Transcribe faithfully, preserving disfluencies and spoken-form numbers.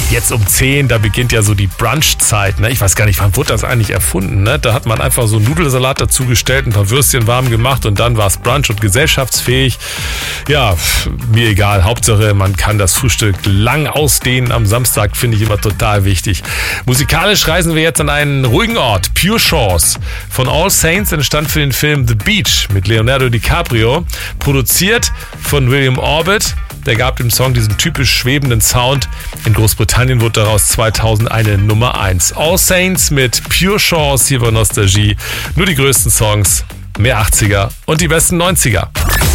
Jetzt um zehn, da beginnt ja so die Brunchzeit. Ne? Ich weiß gar nicht, wann wurde das eigentlich erfunden? Ne? Da hat man einfach so einen Nudelsalat dazugestellt, ein paar Würstchen warm gemacht und dann war es Brunch und gesellschaftsfähig. Ja, mir egal. Hauptsache, man kann das Frühstück lang ausdehnen am Samstag, finde ich immer total wichtig. Musikalisch reisen wir jetzt an einen ruhigen Ort. Pure Shores von All Saints entstand für den Film The Beach mit Leonardo DiCaprio. Produziert von William Orbit. Der gab dem Song diesen typisch schwebenden Sound. In Großbritannien wurde daraus zweitausend eine Nummer eins. All Saints mit Pure Shores hier bei Nostalgie. Nur die größten Songs, mehr achtziger und die besten neunziger.